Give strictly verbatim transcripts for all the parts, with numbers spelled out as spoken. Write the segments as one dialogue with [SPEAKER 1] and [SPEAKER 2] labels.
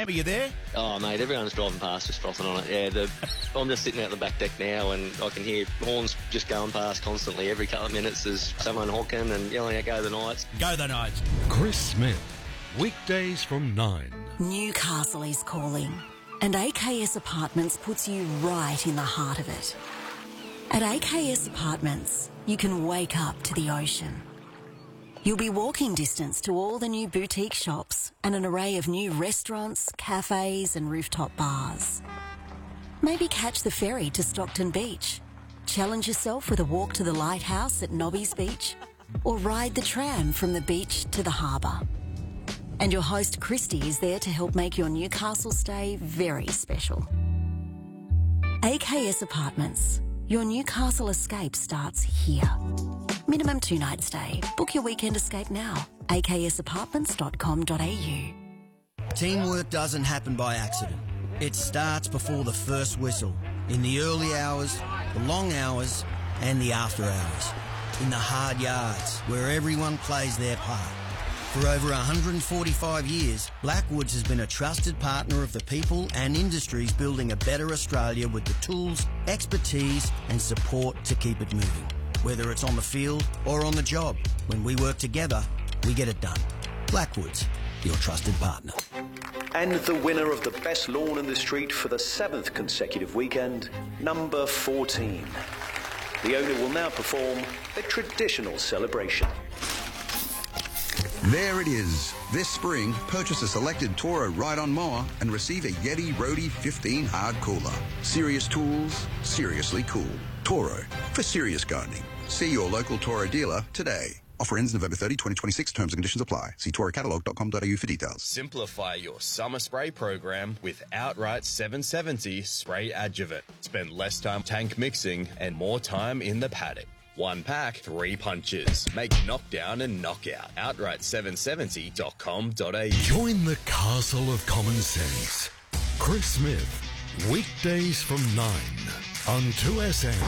[SPEAKER 1] Cam, are you there?
[SPEAKER 2] Oh, mate, everyone's driving past just frothing on it. Yeah, the, I'm just sitting out the back deck now and I can hear horns just going past constantly. Every couple of minutes there's someone honking and yelling out, "Go the Knights."
[SPEAKER 1] Go the Knights.
[SPEAKER 3] Chris Smith, weekdays from nine.
[SPEAKER 4] Newcastle is calling, and A K S Apartments puts you right in the heart of it. At A K S Apartments, you can wake up to the ocean. You'll be walking distance to all the new boutique shops and an array of new restaurants, cafes and rooftop bars. Maybe catch the ferry to Stockton Beach, challenge yourself with a walk to the lighthouse at Nobby's Beach, or ride the tram from the beach to the harbour. And your host Christy is there to help make your Newcastle stay very special. A K S Apartments. Your Newcastle escape starts here. Minimum two night stay. Book your weekend escape now. a k s apartments dot com dot a u.
[SPEAKER 5] Teamwork doesn't happen by accident. It starts before the first whistle. In the early hours, the long hours, and the after hours. In the hard yards, where everyone plays their part. For over one hundred forty-five years, Blackwoods has been a trusted partner of the people and industries building a better Australia with the tools, expertise and support to keep it moving. Whether it's on the field or on the job, when we work together, we get it done. Blackwoods, your trusted partner.
[SPEAKER 6] And the winner of the best lawn in the street for the seventh consecutive weekend, number fourteen. The owner will now perform a traditional celebration.
[SPEAKER 7] There it is. This spring, purchase a selected Toro ride-on mower and receive a Yeti Roadie fifteen hard cooler. Serious tools, seriously cool. Toro, for serious gardening. See your local Toro dealer today. Offer ends November thirtieth, twenty twenty-six. Terms and conditions apply. See toro catalog dot com dot a u for details.
[SPEAKER 8] Simplify your summer spray program with Outright seven seventy Spray Adjuvant. Spend less time tank mixing and more time in the paddock. One pack, three punches. Make knockdown and knockout. outright seven seventy dot com dot a u.
[SPEAKER 3] Join the castle of common sense. Chris Smith, weekdays from nine on two S M.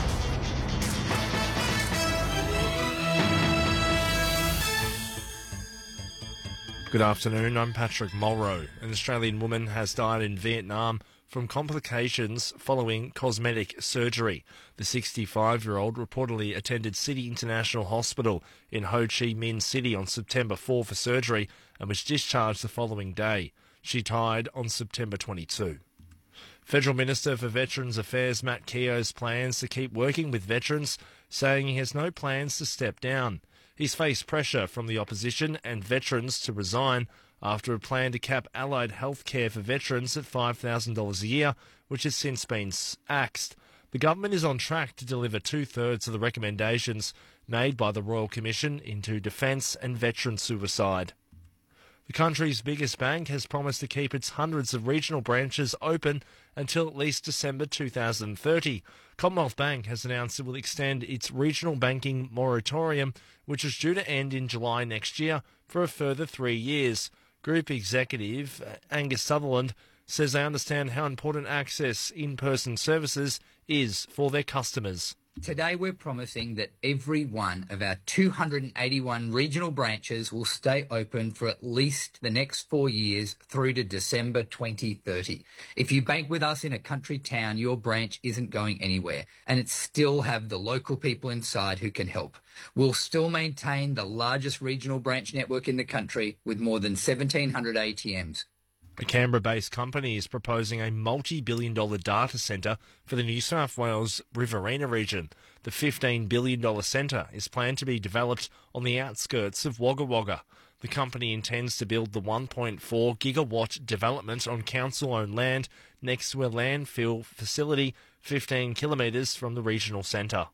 [SPEAKER 9] Good afternoon, I'm Patrick Mulrow. An Australian woman has died in Vietnam from complications following cosmetic surgery. The sixty-five-year-old reportedly attended City International Hospital in Ho Chi Minh City on September fourth for surgery and was discharged the following day. She died on September twenty-second. Federal Minister for Veterans Affairs Matt Keogh's plans to keep working with veterans, saying he has no plans to step down. He's faced pressure from the opposition and veterans to resign after a plan to cap allied health care for veterans at five thousand dollars a year, which has since been axed. The government is on track to deliver two-thirds of the recommendations made by the Royal Commission into defence and veteran suicide. The country's biggest bank has promised to keep its hundreds of regional branches open until at least December two thousand thirty. Commonwealth Bank has announced it will extend its regional banking moratorium, which is due to end in July next year, for a further three years. Group Executive Angus Sutherland says they understand how important access in-person services is for their customers.
[SPEAKER 10] Today we're promising that every one of our two hundred eighty-one regional branches will stay open for at least the next four years through to December twenty thirty. If you bank with us in a country town, your branch isn't going anywhere, and it still have the local people inside who can help. We'll still maintain the largest regional branch network in the country with more than seventeen hundred A T Ms.
[SPEAKER 9] A Canberra-based company is proposing a multi-billion dollar data centre for the New South Wales Riverina region. The fifteen billion dollars centre is planned to be developed on the outskirts of Wagga Wagga. The company intends to build the one point four gigawatt development on council-owned land next to a landfill facility fifteen kilometres from the regional centre.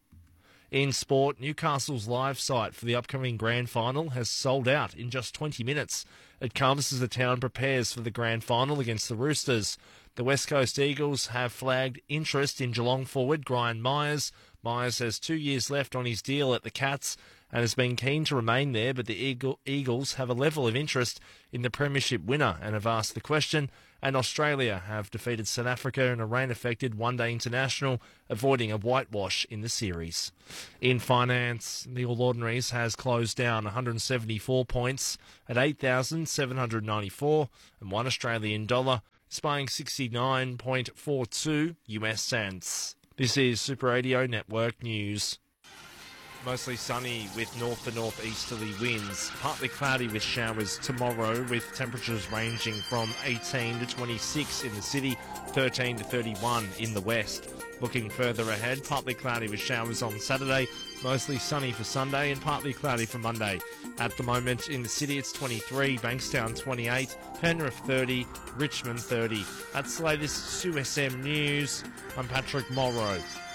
[SPEAKER 9] In sport, Newcastle's live site for the upcoming grand final has sold out in just twenty minutes. It comes as the town prepares for the grand final against the Roosters. The West Coast Eagles have flagged interest in Geelong forward Brian Myers. Myers has two years left on his deal at the Cats and has been keen to remain there, but the Eagle, Eagles have a level of interest in the premiership winner and have asked the question, and Australia have defeated South Africa in a rain-affected one-day international, avoiding a whitewash in the series. In finance, the All Ordinaries has closed down one hundred seventy-four points at eight thousand seven hundred ninety-four, and one Australian dollar is buying sixty-nine point four two U S cents. This is Super Radio Network News. Mostly sunny with north to northeasterly winds. Partly cloudy with showers tomorrow, with temperatures ranging from eighteen to twenty-six in the city, thirteen to thirty-one in the west. Looking further ahead, partly cloudy with showers on Saturday, mostly sunny for Sunday and partly cloudy for Monday. At the moment in the city it's twenty-three, Bankstown twenty-eight, Penrith thirty, Richmond thirty. That's the latest two S M News. I'm Patrick Mulro.